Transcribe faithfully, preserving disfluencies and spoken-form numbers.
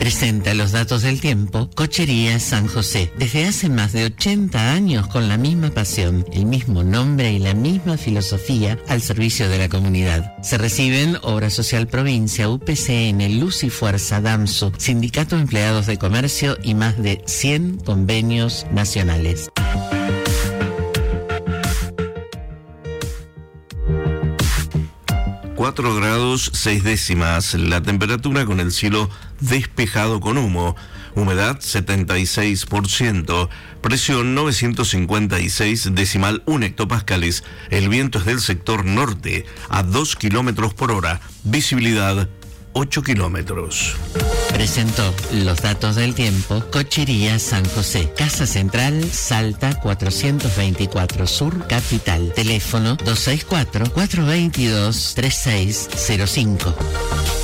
Presenta los datos del tiempo Cochería San José. Desde hace más de ochenta años con la misma pasión, el mismo nombre y la misma filosofía al servicio de la comunidad. Se reciben Obra Social Provincia, U P C N, Luz y Fuerza, DAMSU, Sindicato de Empleados de Comercio y más de cien convenios nacionales. cuatro grados seis décimas, la temperatura con el cielo despejado con humo, humedad setenta y seis por ciento, presión novecientos cincuenta y seis decimal uno hectopascales, el viento es del sector norte a dos kilómetros por hora, visibilidad ocho kilómetros. Presentó los datos del tiempo Cochería San José, Casa Central, Salta cuatrocientos veinticuatro Sur, Capital. Teléfono dos seis cuatro, cuatro dos dos, tres seis cero cinco.